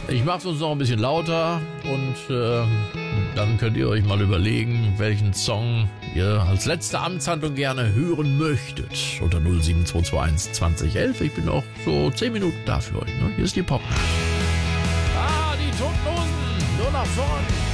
Ich mache es uns noch ein bisschen lauter und dann könnt ihr euch mal überlegen, welchen Song ihr als letzte Amtshandlung gerne hören möchtet. Unter 07221 2011. Ich bin auch so 10 Minuten da für euch. Ne? Hier ist die Popnacht. Die Toten Hosen, nur nach vorn.